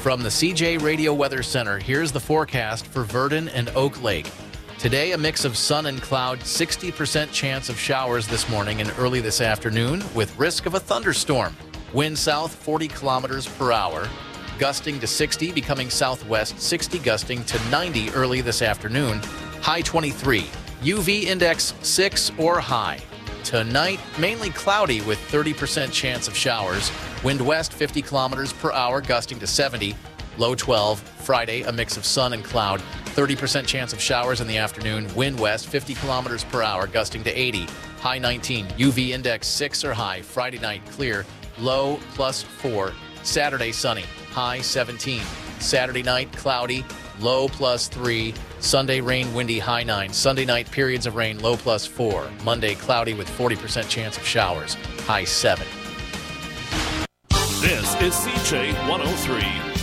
From the CJ Radio Weather Center, here's the forecast for Verdon and Oak Lake. Today, a mix of sun and cloud, 60% chance of showers this morning and early this afternoon with risk of a thunderstorm. Wind south 40 kilometers per hour, gusting to 60, becoming southwest 60, gusting to 90 early this afternoon. High 23. UV index 6 or high. Tonight, mainly cloudy with 30% chance of showers. Wind west 50 kilometers per hour, gusting to 70. Low 12. Friday, a mix of sun and cloud. 30% chance of showers in the afternoon. Wind west 50 kilometers per hour, gusting to 80. High 19. UV index 6 or high. Friday night, clear. Low +4. Saturday, sunny. High 17. Saturday night, cloudy. Low +3. Sunday, rain, windy, high 9. Sunday night, periods of rain, low +4. Monday, cloudy with 40% chance of showers, high 7. This is CJ 103.